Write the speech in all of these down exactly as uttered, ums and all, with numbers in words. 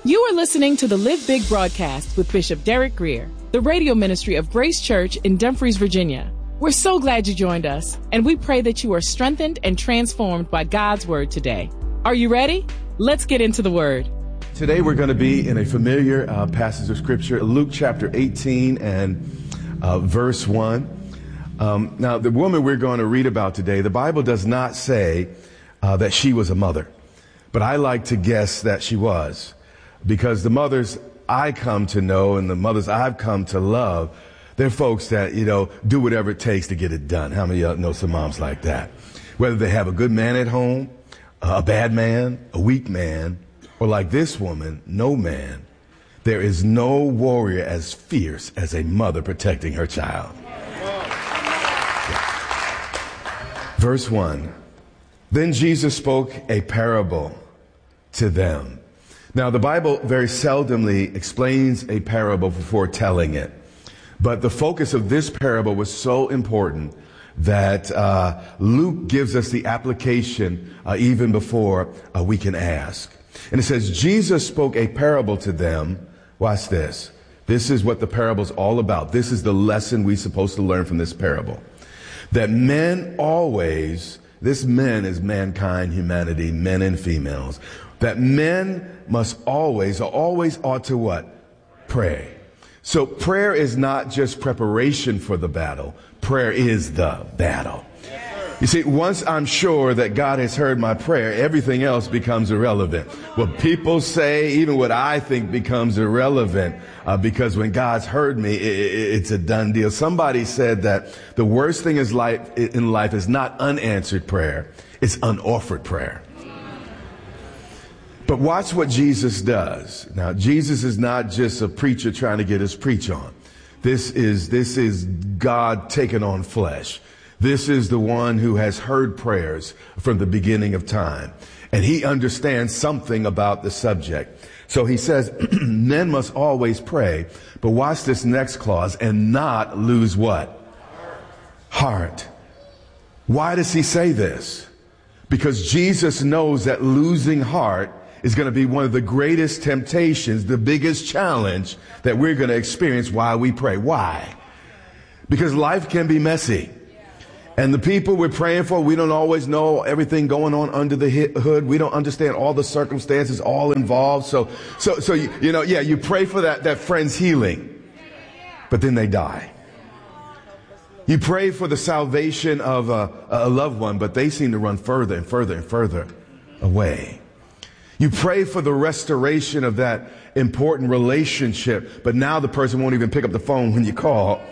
You are listening to the Live Big broadcast with Bishop Derek Grier, the radio ministry of Grace Church in Dumfries, Virginia. We're so glad you joined us, and we pray that you are strengthened and transformed by God's word today. Are you ready? Let's get into the word. Today we're going to be in a familiar uh, passage of scripture, Luke chapter eighteen and uh, verse one. Um, now, the woman we're going to read about today, the Bible does not say uh, that she was a mother, but I like to guess that she was. Because the mothers I come to know and the mothers I've come to love, they're folks that, you know, do whatever it takes to get it done. How many of you know some moms like that? Whether they have a good man at home, a bad man, a weak man, or like this woman, no man. There is no warrior as fierce as a mother protecting her child. Verse one, then Jesus spoke a parable to them. Now, the Bible very seldomly explains a parable before telling it. But the focus of this parable was so important that uh, Luke gives us the application uh, even before uh, we can ask. And it says, Jesus spoke a parable to them. Watch this. This is what the parable's all about. This is the lesson we're supposed to learn from this parable. That men always, this men is mankind, humanity, men and females, that men must always, or always ought to what? Pray. So prayer is not just preparation for the battle. Prayer is the battle. You see, once I'm sure that God has heard my prayer, everything else becomes irrelevant. What people say, even what I think, becomes irrelevant uh, because when God's heard me, it, it, it's a done deal. Somebody said that the worst thing is life, in life is not unanswered prayer. It's unoffered prayer. But watch what Jesus does. Now, Jesus is not just a preacher trying to get his preach on. This is, this is God taking on flesh. This is the one who has heard prayers from the beginning of time. And he understands something about the subject. So he says, men must always pray. But watch this next clause, and not lose what? Heart. Why does he say this? Because Jesus knows that losing heart is going to be one of the greatest temptations, the biggest challenge that we're going to experience while we pray. Why? Because life can be messy. And the people we're praying for, we don't always know everything going on under the hood. We don't understand all the circumstances all involved. So, so, so, you, you know, yeah, you pray for that, that friend's healing, but then they die. You pray for the salvation of a, a loved one, but they seem to run further and further and further away. You pray for the restoration of that important relationship, but now the person won't even pick up the phone when you call.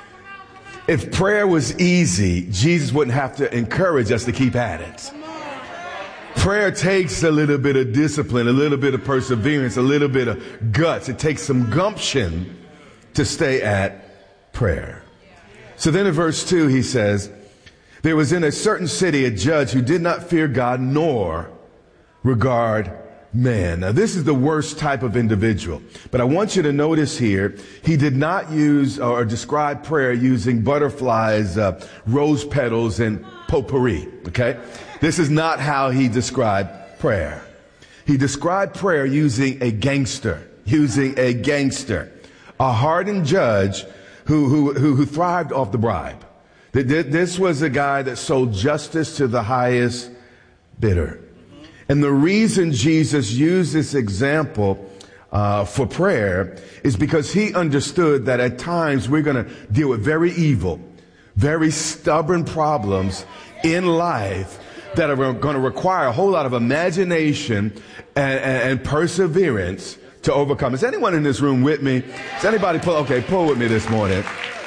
If prayer was easy, Jesus wouldn't have to encourage us to keep at it. Prayer takes a little bit of discipline, a little bit of perseverance, a little bit of guts. It takes some gumption to stay at prayer. So then in verse two, he says, there was in a certain city a judge who did not fear God nor regard man. Now, this is the worst type of individual. But I want you to notice here, he did not use or describe prayer using butterflies, uh, rose petals, and potpourri. Okay? This is not how he described prayer. He described prayer using a gangster, using a gangster, a hardened judge who, who, who, who thrived off the bribe. This was a guy that sold justice to the highest bidder. And the reason Jesus used this example uh, for prayer is because he understood that at times we're going to deal with very evil, very stubborn problems in life that are going to require a whole lot of imagination and, and, and perseverance to overcome. Is anyone in this room with me? Is anybody pull? Okay, pull with me this morning.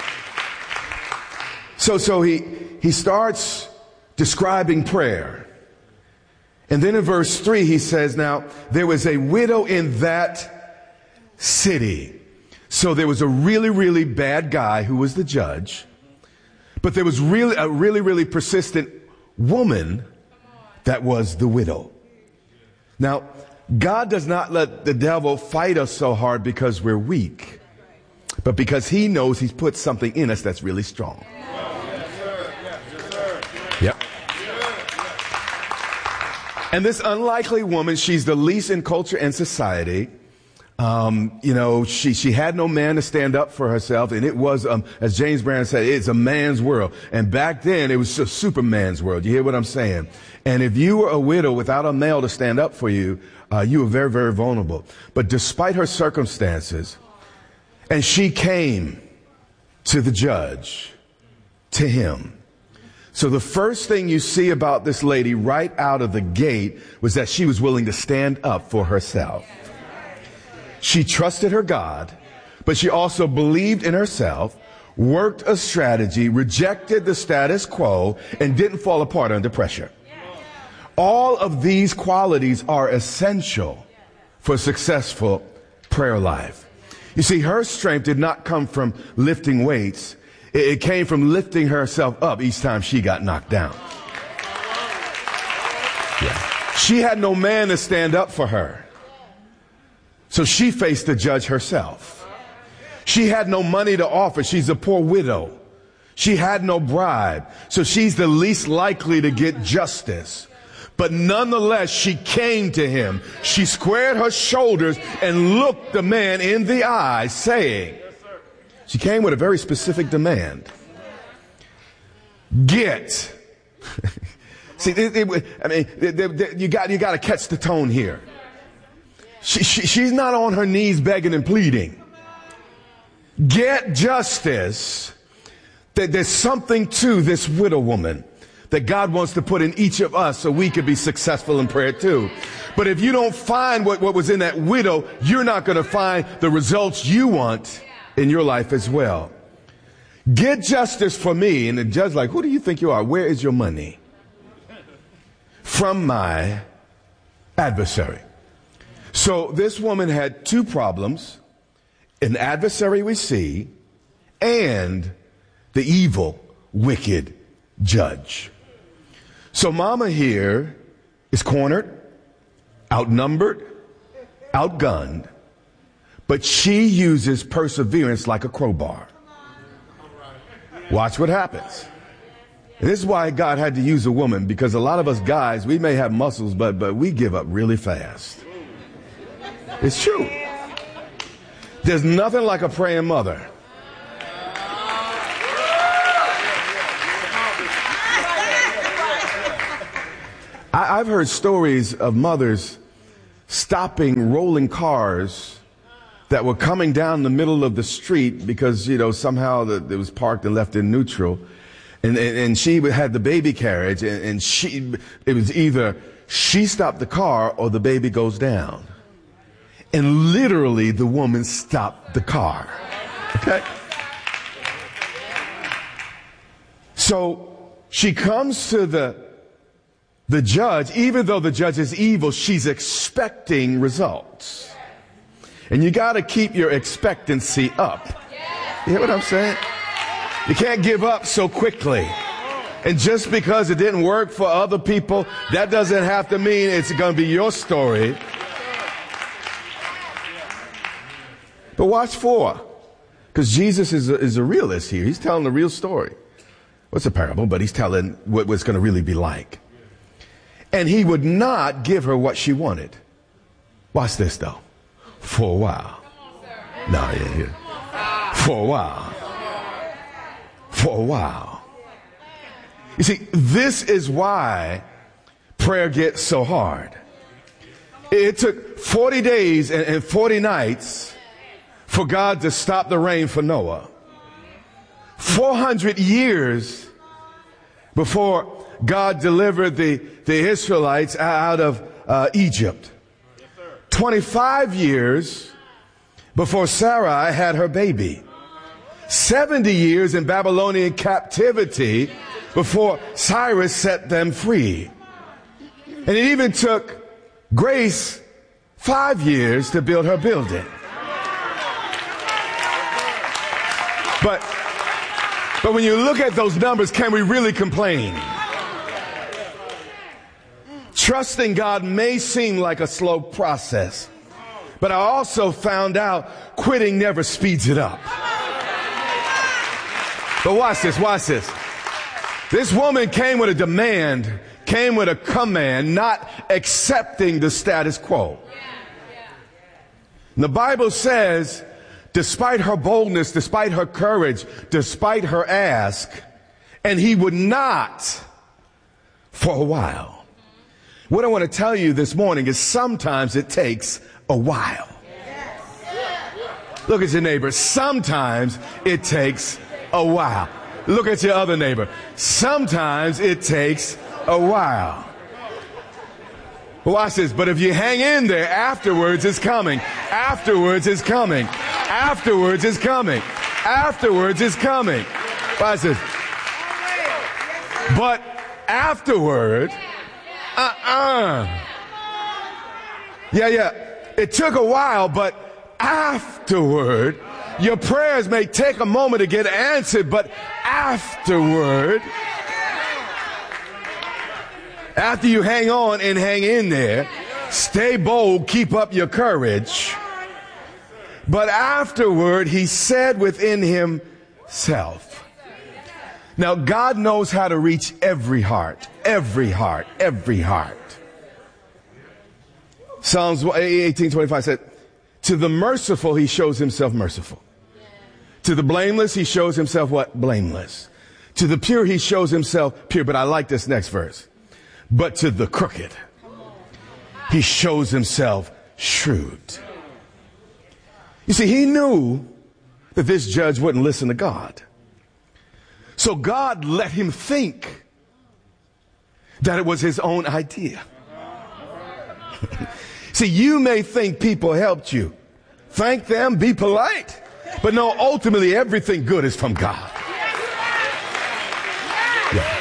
So, so he he starts describing prayer. And then in verse three, he says, now, there was a widow in that city. So there was a really, really bad guy who was the judge. But there was really a really, really persistent woman that was the widow. Now, God does not let the devil fight us so hard because we're weak, but because he knows he's put something in us that's really strong. Yep. And this unlikely woman, she's the least in culture and society. Um, you know, she, she had no man to stand up for herself. And it was, um, as James Brown said, it's a man's world. And back then it was a superman's world. You hear what I'm saying? And if you were a widow without a male to stand up for you, uh, you were very, very vulnerable. But despite her circumstances, and she came to the judge, to him. So the first thing you see about this lady right out of the gate was that she was willing to stand up for herself. She trusted her God, but she also believed in herself, worked a strategy, rejected the status quo, and didn't fall apart under pressure. All of these qualities are essential for a successful prayer life. You see, her strength did not come from lifting weights. It came from lifting herself up each time she got knocked down. Yeah. She had no man to stand up for her. So she faced the judge herself. She had no money to offer. She's a poor widow. She had no bribe. So she's the least likely to get justice. But nonetheless, she came to him. She squared her shoulders and looked the man in the eye, saying, she came with a very specific demand. Get. See, it, it, I mean, it, it, you got you got to catch the tone here. She, she, she's not on her knees begging and pleading. Get justice. That there's something to this widow woman that God wants to put in each of us so we could be successful in prayer too. But if you don't find what, what was in that widow, you're not going to find the results you want in your life as well. Get justice for me. And the judge like, who do you think you are? Where is your money? From my adversary. So this woman had two problems: an adversary we see and the evil, wicked judge. So mama here is cornered, outnumbered, outgunned, but she uses perseverance like a crowbar. Watch what happens. And this is why God had to use a woman, because a lot of us guys, we may have muscles, but, but we give up really fast. It's true. There's nothing like a praying mother. I, I've heard stories of mothers stopping rolling cars that were coming down the middle of the street because, you know, somehow the, it was parked and left in neutral. And, and, and she had the baby carriage, and, and she, it was either she stopped the car or the baby goes down. And literally the woman stopped the car. Okay? So she comes to the, the judge. Even though the judge is evil, she's expecting results. And you got to keep your expectancy up. You hear what I'm saying? You can't give up so quickly. And just because it didn't work for other people, that doesn't have to mean it's going to be your story. But watch for, because Jesus is a, is a realist here. He's telling the real story. What's a parable? But he's telling what it's going to really be like. And he would not give her what she wanted. Watch this, though. For a while. No, yeah, yeah. For a while. For a while. You see, this is why prayer gets so hard. It took forty days and forty nights for God to stop the rain for Noah. four hundred years before God delivered the, the Israelites out of uh, Egypt. twenty-five years before Sarai had her baby. seventy years in Babylonian captivity before Cyrus set them free. And it even took Grace five years to build her building. But, but when you look at those numbers, can we really complain? Trusting God may seem like a slow process, but I also found out quitting never speeds it up. But watch this, watch this. This woman came with a demand, came with a command, not accepting the status quo. The Bible says, despite her boldness, despite her courage, despite her ask, and he would not for a while. What I want to tell you this morning is sometimes it takes a while. Look at your neighbor. Sometimes it takes a while. Look at your other neighbor. Sometimes it takes a while. Watch this. But if you hang in there, afterwards is coming. Afterwards is coming. Afterwards is coming. Afterwards is coming. Watch this. But afterward, uh-uh. Yeah, yeah. It took a while, but afterward, your prayers may take a moment to get answered, but afterward, after you hang on and hang in there, stay bold, keep up your courage. But afterward, he said within himself. Now, God knows how to reach every heart, every heart, every heart. Psalms eighteen twenty-five said, to the merciful, he shows himself merciful. To the blameless, he shows himself what? Blameless. To the pure, he shows himself pure. But I like this next verse. But to the crooked, he shows himself shrewd. You see, he knew that this judge wouldn't listen to God. So God let him think that it was his own idea. See, you may think people helped you. Thank them, be polite. But no, ultimately everything good is from God. Yeah.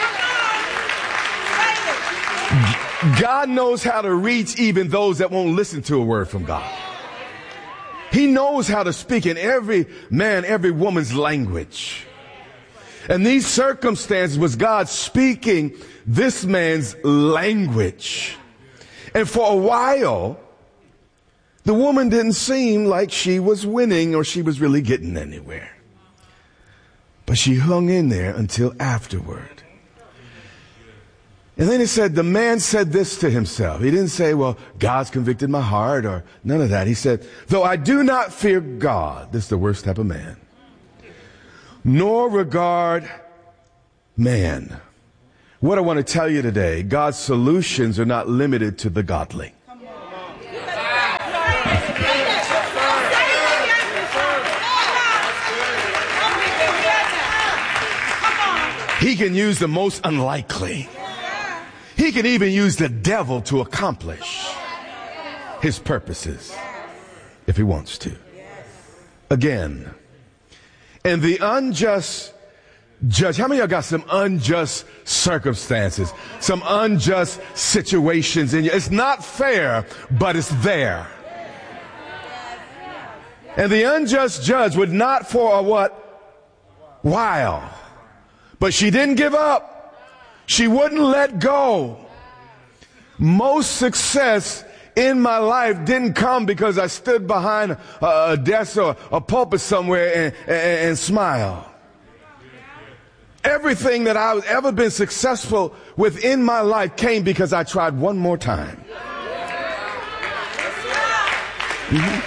God knows how to reach even those that won't listen to a word from God. He knows how to speak in every man, every woman's language. And these circumstances was God speaking this man's language. And for a while, the woman didn't seem like she was winning or she was really getting anywhere. But she hung in there until afterward. And then he said, the man said this to himself. He didn't say, well, God's convicted my heart or none of that. He said, though I do not fear God, this is the worst type of man, nor regard man. What I want to tell you today, God's solutions are not limited to the godly. He can use the most unlikely. He can even use the devil to accomplish his purposes if he wants to. Again, and the unjust judge. How many of y'all got some unjust circumstances, some unjust situations in you? It's not fair, but it's there. And the unjust judge would not for a what? While. But she didn't give up. She wouldn't let go. Most success in my life didn't come because I stood behind a, a desk or a pulpit somewhere and, and, and smiled. Everything that I've ever been successful with in my life came because I tried one more time. Mm-hmm.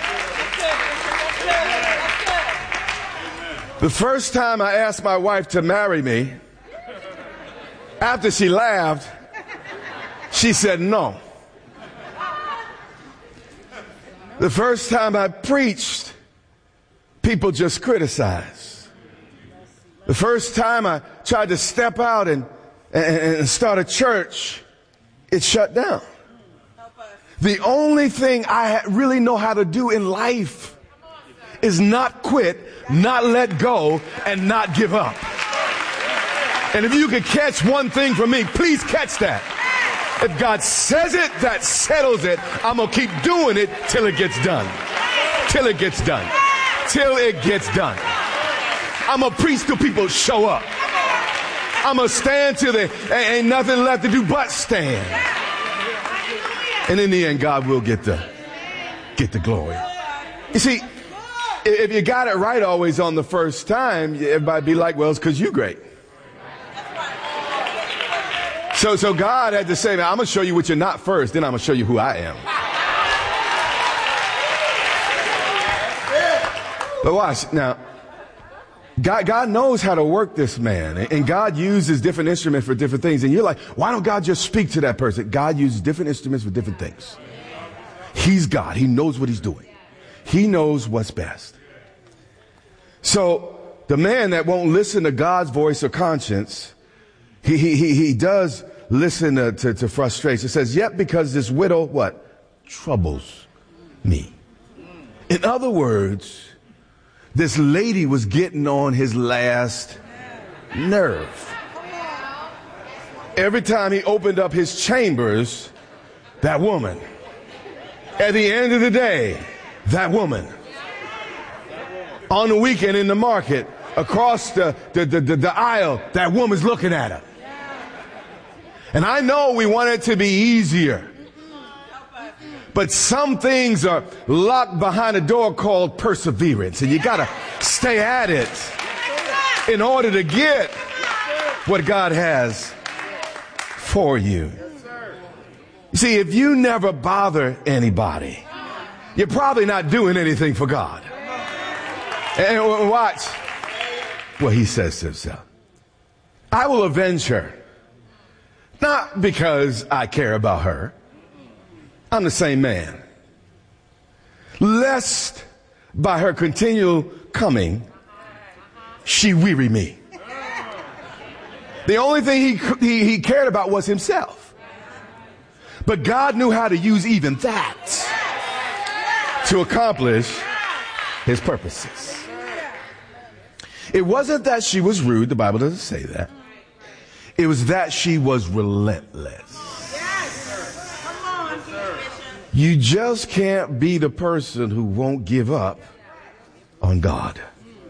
The first time I asked my wife to marry me, after she laughed, she said no. The first time I preached, people just criticized. The first time I tried to step out and, and, and start a church, it shut down. The only thing I really know how to do in life is not quit, not let go, and not give up. And if you could catch one thing from me, please catch that. If God says it, that settles it. I'm going to keep doing it till it gets done. Till it gets done. Till it gets done. I'm going to preach till people show up. I'm going to stand till there ain't nothing left to do but stand. And in the end, God will get the, get the glory. You see, if you got it right always on the first time, everybody be like, well, it's because you're great. So, so God had to say, I'm going to show you what you're not first, then I'm going to show you who I am. But watch now. God, God knows how to work this man, and God uses different instruments for different things. And you're like, why don't God just speak to that person? God uses different instruments for different things. He's God. He knows what he's doing. He knows what's best. So the man that won't listen to God's voice or conscience, he, he, he, he does listen to, to, to frustration. It says, yet because this widow, what? Troubles me. In other words, this lady was getting on his last nerve. Every time he opened up his chambers, that woman. At the end of the day, that woman. On the weekend in the market, across the, the, the, the, the aisle, that woman's looking at him. And I know we want it to be easier. But some things are locked behind a door called perseverance. And you got to stay at it in order to get what God has for you. You see, if you never bother anybody, you're probably not doing anything for God. And watch what he says to himself. I will avenge her. Not because I care about her. I'm the same man. Lest by her continual coming, she weary me. The only thing he, he, he cared about was himself. But God knew how to use even that to accomplish his purposes. It wasn't that she was rude. The Bible doesn't say that. It was that she was relentless. You just can't be the person who won't give up on God.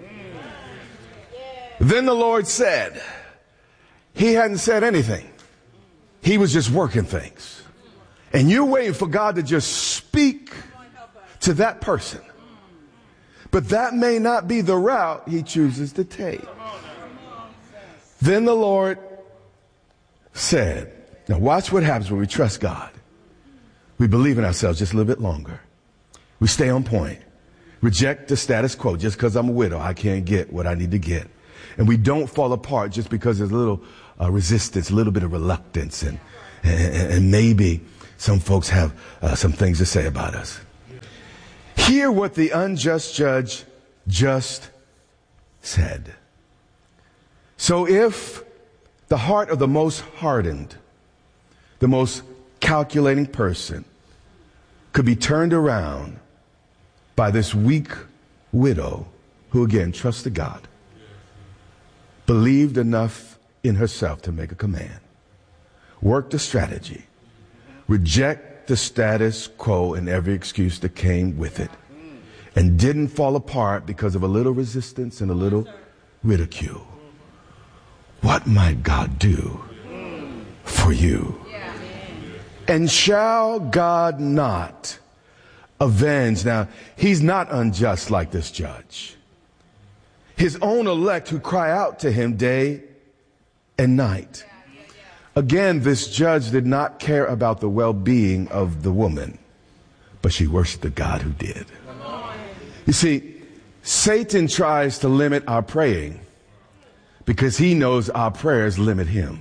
Then the Lord said, he hadn't said anything. He was just working things. And you're waiting for God to just speak to that person. But that may not be the route he chooses to take. Then the Lord said, now watch what happens when we trust God. We believe in ourselves just a little bit longer. We stay on point. Reject the status quo. Just because I'm a widow, I can't get what I need to get. And we don't fall apart just because there's a little uh, resistance, a little bit of reluctance. And, and, and maybe some folks have uh, some things to say about us. Hear what the unjust judge just said. So if the heart of the most hardened, the most calculating person could be turned around by this weak widow who again trusted God, believed enough in herself to make a command, worked a strategy, reject the status quo and every excuse that came with it, and didn't fall apart because of a little resistance and a little ridicule. What might God do for you? And shall God not avenge? Now, he's not unjust like this judge. His own elect who cry out to him day and night. Again, this judge did not care about the well-being of the woman, but she worshiped the God who did. You see, Satan tries to limit our praying because he knows our prayers limit him.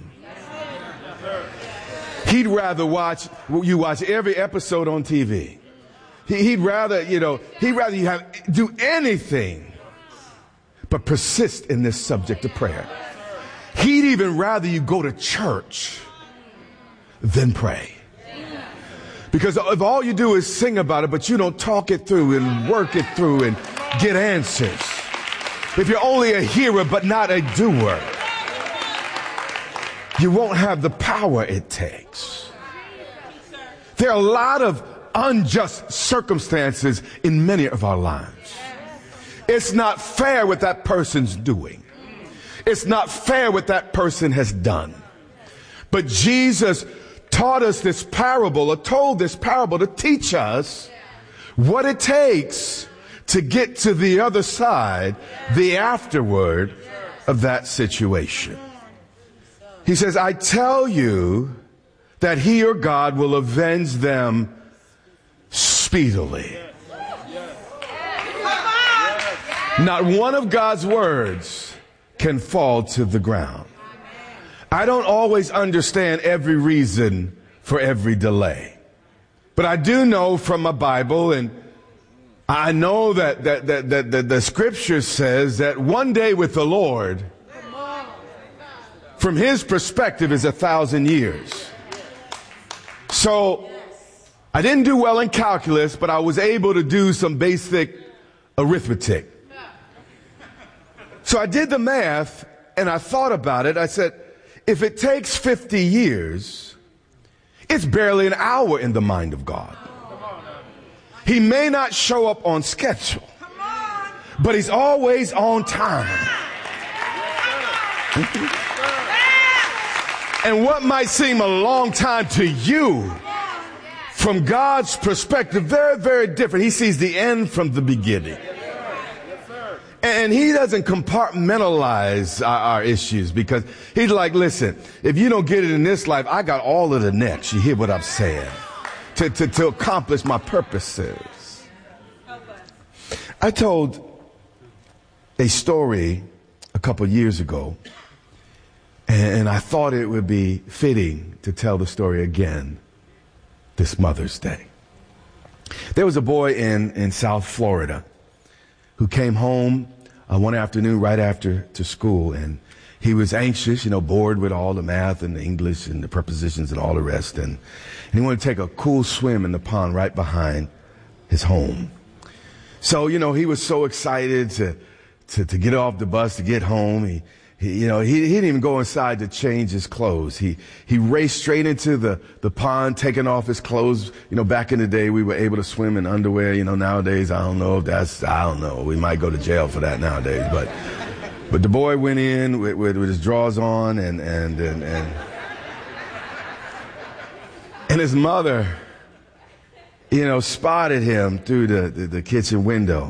He'd rather watch, you watch every episode on T V. He, he'd rather, you know, he'd rather you have, do anything but persist in this subject of prayer. He'd even rather you go to church than pray. Because if all you do is sing about it, but you don't talk it through and work it through and get answers. If you're only a hearer but not a doer, you won't have the power it takes. There are a lot of unjust circumstances in many of our lives. It's not fair what that person's doing. It's not fair what that person has done. But Jesus taught us this parable, or told this parable to teach us what it takes to get to the other side, the afterward of that situation. He says, I tell you that he or God will avenge them speedily. Not one of God's words can fall to the ground. I don't always understand every reason for every delay. But I do know from my Bible, and I know that, that, that, that, that the scripture says that one day with the Lord, from his perspective, is a thousand years. So I didn't do well in calculus, but I was able to do some basic arithmetic. So I did the math and I thought about it. I said, if it takes fifty years, it's barely an hour in the mind of God. He may not show up on schedule, but he's always on time. And what might seem a long time to you, from God's perspective, very, very different. He sees the end from the beginning. And he doesn't compartmentalize our, our issues, because he's like, listen, if you don't get it in this life, I got all of the next. You hear what I'm saying? To, to, to accomplish my purposes. I told a story a couple years ago, and I thought it would be fitting to tell the story again this Mother's Day. There was a boy in, in South Florida who came home uh, one afternoon right after to school, and he was anxious, you know, bored with all the math and the English and the prepositions and all the rest, and, and he wanted to take a cool swim in the pond right behind his home. So, you know, he was so excited to to, to get off the bus, to get home. He He, you know, he, he didn't even go inside to change his clothes. He, he raced straight into the, the pond, taking off his clothes. You know, back in the day, we were able to swim in underwear. You know, nowadays, I don't know if that's, I don't know. We might go to jail for that nowadays. But, but the boy went in with, with, with his drawers on, and, and, and, and, and his mother, you know, spotted him through the, the, the kitchen window.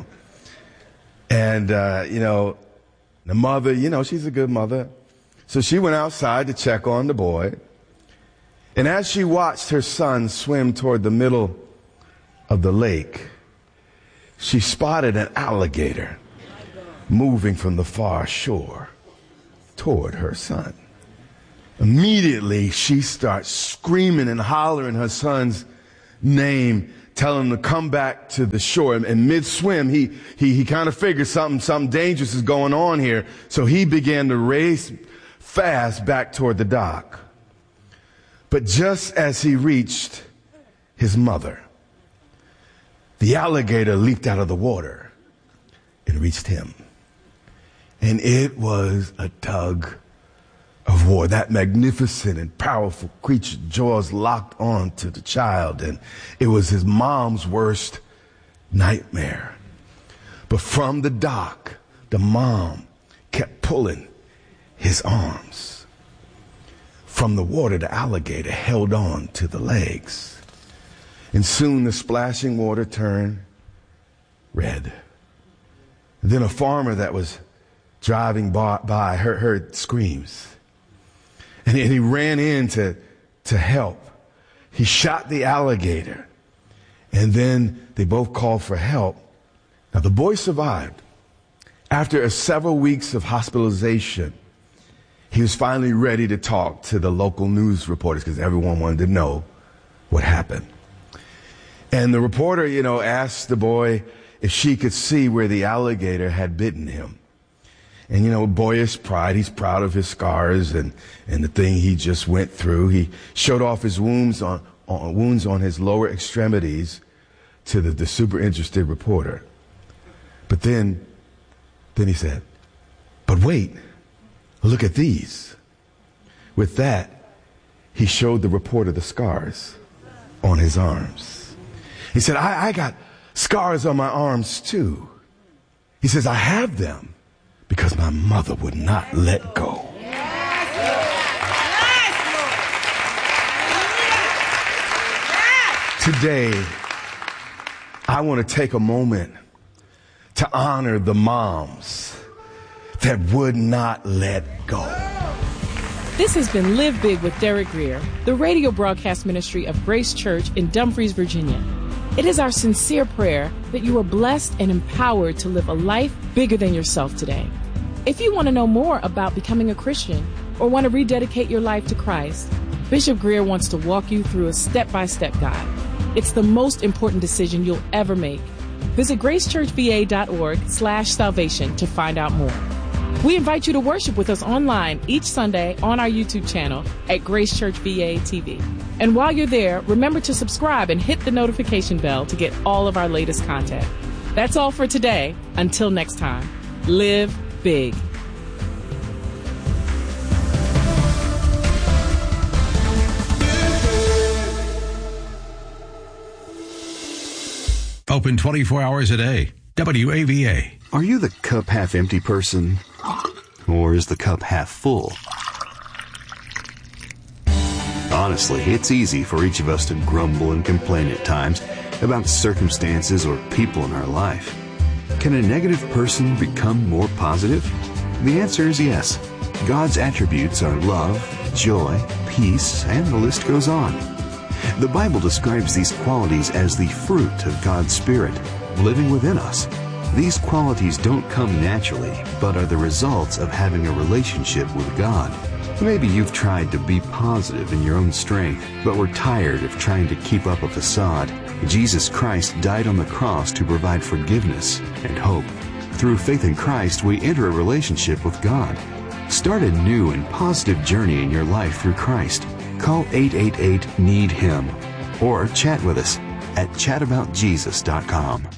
And, uh, you know, the mother, you know, she's a good mother. So she went outside to check on the boy. And as she watched her son swim toward the middle of the lake, she spotted an alligator moving from the far shore toward her son. Immediately, she starts screaming and hollering her son's name, telling him to come back to the shore. And, and mid-swim, he, he, he kind of figured something, something dangerous is going on here. So he began to race fast back toward the dock. But just as he reached his mother, the alligator leaped out of the water and reached him. And it was a tug of war. That magnificent and powerful creature, jaws locked on to the child, and it was his mom's worst nightmare. But from the dock, the mom kept pulling his arms. From the water, the alligator held on to the legs. And soon the splashing water turned red. And then a farmer that was driving by, by heard, heard screams. And he, and he ran in to, to help. He shot the alligator. And then they both called for help. Now, the boy survived. After several weeks of hospitalization, he was finally ready to talk to the local news reporters, because everyone wanted to know what happened. And the reporter, you know, asked the boy if she could see where the alligator had bitten him. And, you know, boyish pride, he's proud of his scars and, and the thing he just went through. He showed off his wounds on, on wounds on his lower extremities to the, the super interested reporter. But then, then he said, but wait, look at these. With that, he showed the reporter the scars on his arms. He said, I, I got scars on my arms too. He says, I have them because my mother would not let go. Today, I want to take a moment to honor the moms that would not let go. This has been Live Big with Derek Grier, the radio broadcast ministry of Grace Church in Dumfries, Virginia. It is our sincere prayer that you are blessed and empowered to live a life bigger than yourself today. If you want to know more about becoming a Christian or want to rededicate your life to Christ, Bishop Greer wants to walk you through a step-by-step guide. It's the most important decision you'll ever make. Visit gracechurchva.org slash salvation to find out more. We invite you to worship with us online each Sunday on our YouTube channel at Grace Church V A T V. And while you're there, remember to subscribe and hit the notification bell to get all of our latest content. That's all for today. Until next time, live big. Open twenty-four hours a day. W A V A. Are you the cup half empty person? Or is the cup half full? Honestly, it's easy for each of us to grumble and complain at times about circumstances or people in our life. Can a negative person become more positive? The answer is yes. God's attributes are love, joy, peace, and the list goes on. The Bible describes these qualities as the fruit of God's Spirit living within us. These qualities don't come naturally, but are the results of having a relationship with God. Maybe you've tried to be positive in your own strength, but were tired of trying to keep up a facade. Jesus Christ died on the cross to provide forgiveness and hope. Through faith in Christ, we enter a relationship with God. Start a new and positive journey in your life through Christ. Call eight eight eight, need him or chat with us at chat about jesus dot com.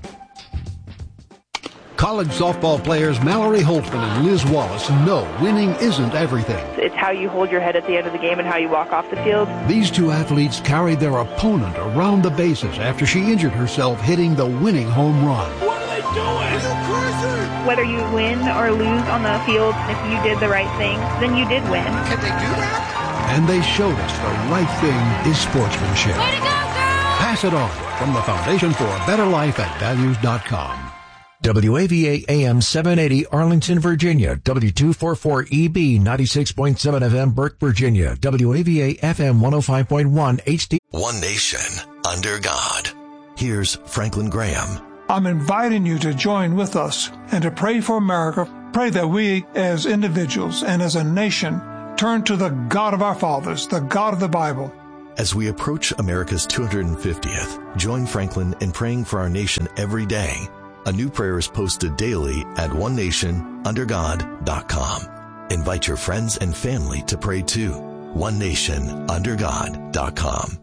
College softball players Mallory Holtzman and Liz Wallace know winning isn't everything. It's how you hold your head at the end of the game and how you walk off the field. These two athletes carried their opponent around the bases after she injured herself hitting the winning home run. What are they doing? Are you crazy? Whether you win or lose on the field, if you did the right thing, then you did win. Can they do that? And they showed us the right thing is sportsmanship. Way to go, girl! Pass it on from the Foundation for a Better Life at values dot com. W A V A A M seven eighty Arlington, Virginia. W two forty-four E B ninety-six point seven F M Burke, Virginia. W A V A F M one oh five point one H D. One nation under God. Here's Franklin Graham. I'm inviting you to join with us and to pray for America. Pray that we as individuals and as a nation turn to the God of our fathers, the God of the Bible. As we approach America's two hundred fiftieth, join Franklin in praying for our nation every day. A new prayer is posted daily at one nation under god dot com. Invite your friends and family to pray too. one nation under god dot com.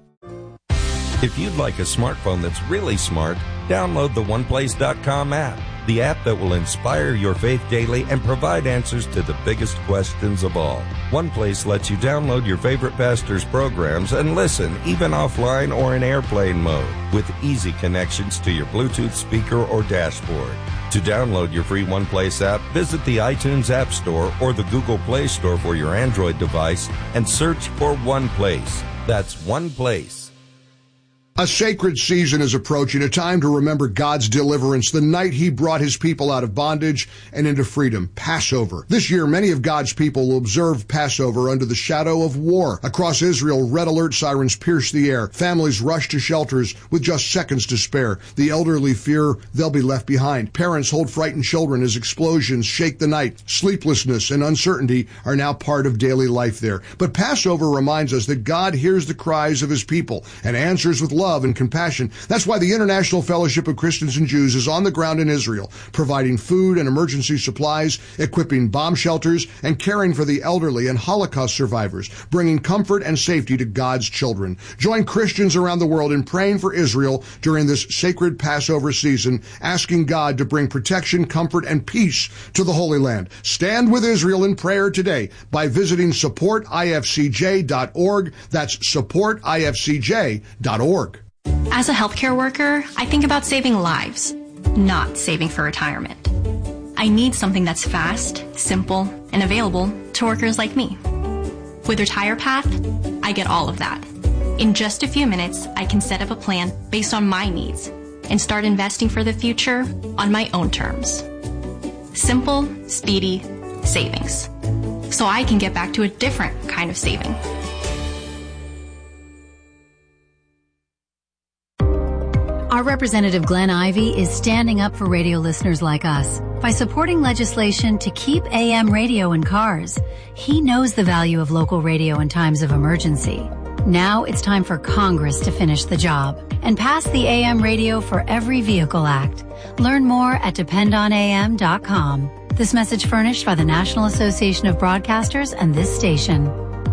If you'd like a smartphone that's really smart, download the one place dot com app, the app that will inspire your faith daily and provide answers to the biggest questions of all. OnePlace lets you download your favorite pastor's programs and listen, even offline or in airplane mode, with easy connections to your Bluetooth speaker or dashboard. To download your free OnePlace app, visit the iTunes App Store or the Google Play Store for your Android device and search for OnePlace. That's OnePlace. A sacred season is approaching, a time to remember God's deliverance, the night he brought his people out of bondage and into freedom, Passover. This year, many of God's people will observe Passover under the shadow of war. Across Israel, red alert sirens pierce the air. Families rush to shelters with just seconds to spare. The elderly fear they'll be left behind. Parents hold frightened children as explosions shake the night. Sleeplessness and uncertainty are now part of daily life there. But Passover reminds us that God hears the cries of his people and answers with love. love and compassion. That's why the International Fellowship of Christians and Jews is on the ground in Israel, providing food and emergency supplies, equipping bomb shelters, and caring for the elderly and Holocaust survivors, bringing comfort and safety to God's children. Join Christians around the world in praying for Israel during this sacred Passover season, asking God to bring protection, comfort, and peace to the Holy Land. Stand with Israel in prayer today by visiting support I F C J dot org. That's support I F C J dot org. As a healthcare worker, I think about saving lives, not saving for retirement. I need something that's fast, simple, and available to workers like me. With RetirePath, I get all of that. In just a few minutes, I can set up a plan based on my needs and start investing for the future on my own terms. Simple, speedy savings. So I can get back to a different kind of saving. Our Representative Glenn Ivey is standing up for radio listeners like us by supporting legislation to keep A M radio in cars. He knows the value of local radio in times of emergency. Now it's time for Congress to finish the job and pass the A M Radio for Every Vehicle Act. Learn more at depend on A M dot com. This message furnished by the National Association of Broadcasters and this station.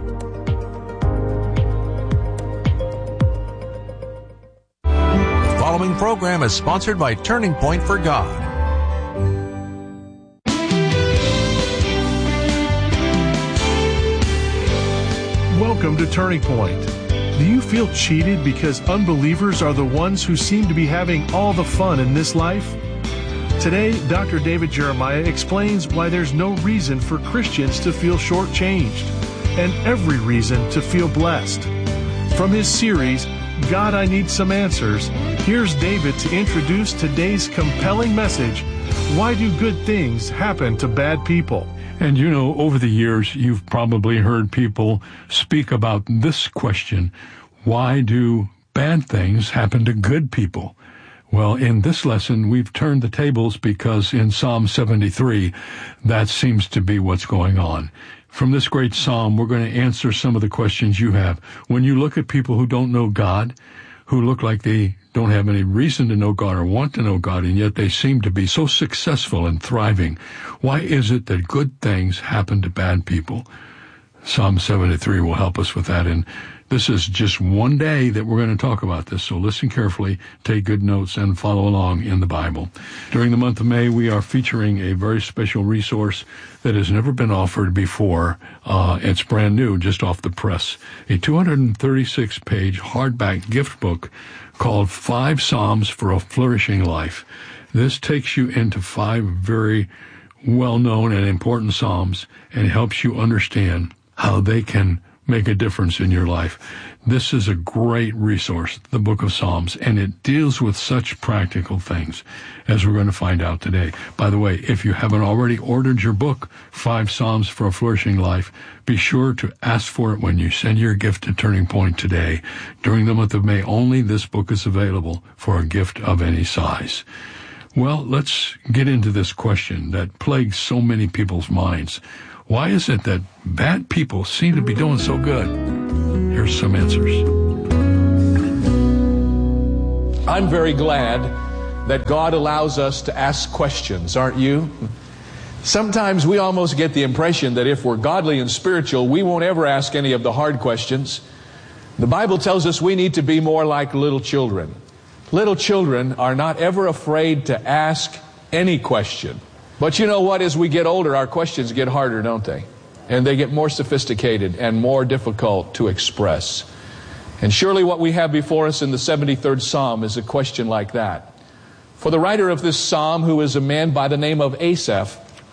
The following program is sponsored by Turning Point for God. Welcome to Turning Point. Do you feel cheated because unbelievers are the ones who seem to be having all the fun in this life? Today, Doctor David Jeremiah explains why there's no reason for Christians to feel shortchanged and every reason to feel blessed. From his series, God, I Need Some Answers, here's David to introduce today's compelling message, Why Do Good Things Happen to Bad People? And you know, over the years, you've probably heard people speak about this question, why do bad things happen to good people? Well, in this lesson, we've turned the tables because in Psalm seventy-three, that seems to be what's going on. From this great psalm, we're going to answer some of the questions you have. When you look at people who don't know God, who look like they don't have any reason to know God or want to know God, and yet they seem to be so successful and thriving, why is it that good things happen to bad people? Psalm seventy-three will help us with that, and this is just one day that we're going to talk about this, so listen carefully, take good notes, and follow along in the Bible. During the month of May, we are featuring a very special resource that has never been offered before. Uh, it's brand new, just off the press. A two hundred thirty-six page hardback gift book called Five Psalms for a Flourishing Life. This takes you into five very well-known and important psalms and helps you understand how they can make a difference in your life. This is a great resource, the Book of Psalms, and it deals with such practical things, as we're going to find out today. By the way, if you haven't already ordered your book, Five Psalms for a Flourishing Life, be sure to ask for it when you send your gift to Turning Point today. During the month of May only, this book is available for a gift of any size. Well, let's get into this question that plagues so many people's minds. Why is it that bad people seem to be doing so good? Here's some answers. I'm very glad that God allows us to ask questions, aren't you? Sometimes we almost get the impression that if we're godly and spiritual, we won't ever ask any of the hard questions. The Bible tells us we need to be more like little children. Little children are not ever afraid to ask any question. But you know what? As we get older, our questions get harder, don't they? And they get more sophisticated and more difficult to express. And surely what we have before us in the seventy-third Psalm is a question like that. For the writer of this psalm, who is a man by the name of Asaph,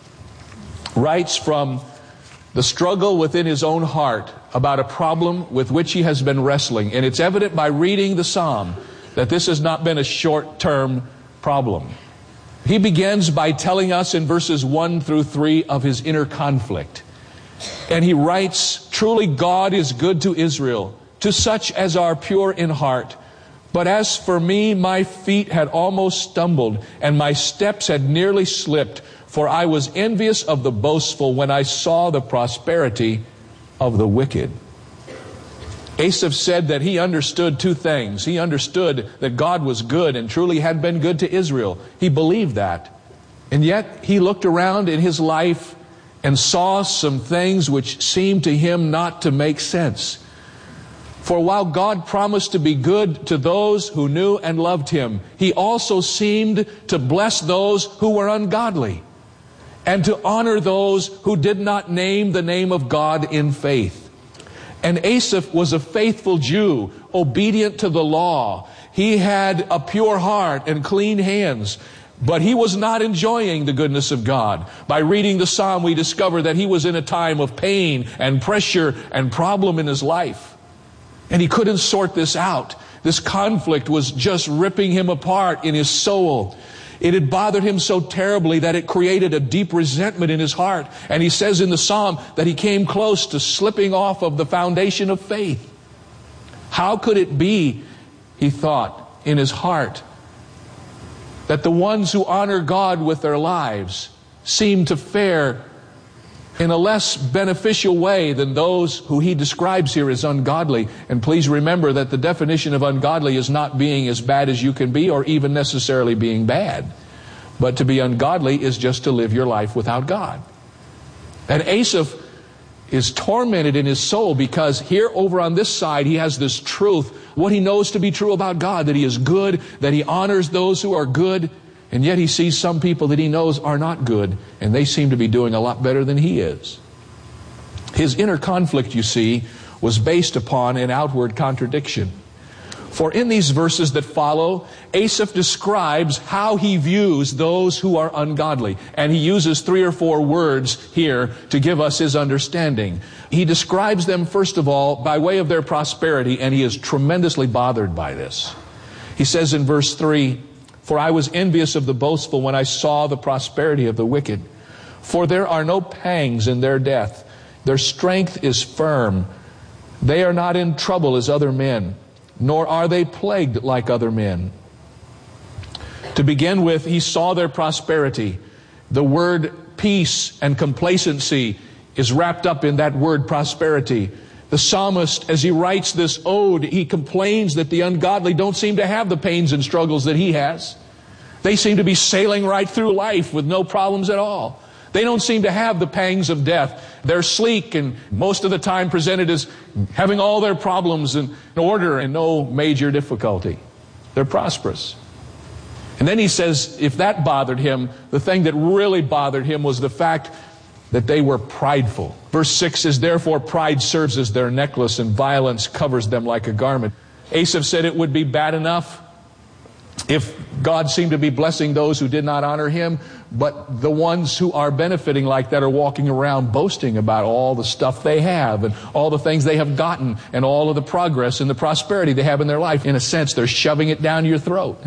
writes from the struggle within his own heart about a problem with which he has been wrestling. And it's evident by reading the psalm that this has not been a short-term problem. He begins by telling us in verses one through three of his inner conflict. And he writes, "Truly God is good to Israel, to such as are pure in heart. But as for me, my feet had almost stumbled, and my steps had nearly slipped, for I was envious of the boastful when I saw the prosperity of the wicked." Asaph said that he understood two things. He understood that God was good and truly had been good to Israel. He believed that. And yet he looked around in his life and saw some things which seemed to him not to make sense. For while God promised to be good to those who knew and loved him, he also seemed to bless those who were ungodly and to honor those who did not name the name of God in faith. And Asaph was a faithful Jew, obedient to the law. He had a pure heart and clean hands, but he was not enjoying the goodness of God. By reading the psalm, we discover that he was in a time of pain and pressure and problem in his life. And he couldn't sort this out. This conflict was just ripping him apart in his soul. It had bothered him so terribly that it created a deep resentment in his heart. And he says in the psalm that he came close to slipping off of the foundation of faith. How could it be, he thought in his heart, that the ones who honor God with their lives seem to fare in a less beneficial way than those who he describes here as ungodly. And please remember that the definition of ungodly is not being as bad as you can be or even necessarily being bad. But to be ungodly is just to live your life without God. And Asaph is tormented in his soul because here over on this side he has this truth, what he knows to be true about God, that he is good, that he honors those who are good, and yet he sees some people that he knows are not good, and they seem to be doing a lot better than he is. His inner conflict, you see, was based upon an outward contradiction. For in these verses that follow, Asaph describes how he views those who are ungodly. And he uses three or four words here to give us his understanding. He describes them, first of all, by way of their prosperity, and he is tremendously bothered by this. He says in verse three, "For I was envious of the boastful when I saw the prosperity of the wicked. For there are no pangs in their death. Their strength is firm. They are not in trouble as other men, nor are they plagued like other men." To begin with, he saw their prosperity. The word peace and complacency is wrapped up in that word prosperity. The psalmist, as he writes this ode, he complains that the ungodly don't seem to have the pains and struggles that he has. They seem to be sailing right through life with no problems at all. They don't seem to have the pangs of death. They're sleek and most of the time presented as having all their problems in order and no major difficulty. They're prosperous. And then he says, if that bothered him, the thing that really bothered him was the fact that they were prideful. Verse six says, "Therefore pride serves as their necklace, and violence covers them like a garment." Asaph said it would be bad enough if God seemed to be blessing those who did not honor him, but the ones who are benefiting like that are walking around boasting about all the stuff they have and all the things they have gotten and all of the progress and the prosperity they have in their life. In a sense, they're shoving it down your throat.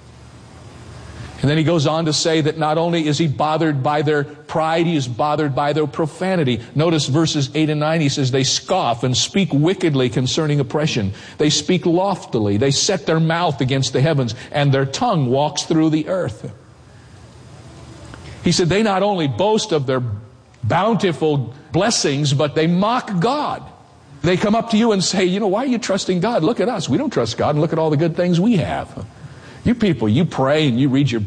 And then he goes on to say that not only is he bothered by their pride, he is bothered by their profanity. Notice verses eight and nine, he says, "They scoff and speak wickedly concerning oppression. They speak loftily. They set their mouth against the heavens, and their tongue walks through the earth." He said they not only boast of their bountiful blessings, but they mock God. They come up to you and say, you know, why are you trusting God? Look at us. We don't trust God, and look at all the good things we have. You people, you pray and you read your